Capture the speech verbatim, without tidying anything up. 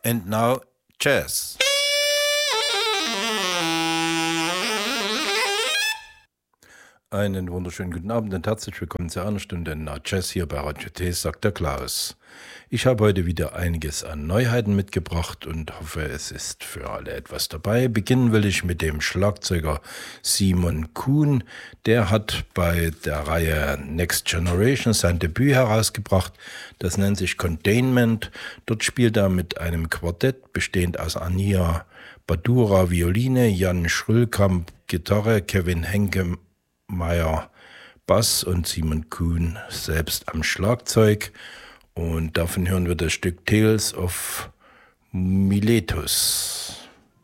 And now, Jazz. Einen wunderschönen guten Abend und herzlich willkommen zu einer Stunde Now Jazz hier bei Radio T, sagt der Klaus. Ich habe heute wieder einiges an Neuheiten mitgebracht und hoffe, es ist für alle etwas dabei. Beginnen will ich mit dem Schlagzeuger Simon Kuhn. Der hat bei der Reihe Next Generation sein Debüt herausgebracht. Das nennt sich Containment. Dort spielt er mit einem Quartett, bestehend aus Ania Badura Violine, Jan Schrüllkamp Gitarre, Kevin Henkemeyer Bass und Simon Kuhn selbst am Schlagzeug. Und davon hören wir das Stück Tales of Miletus.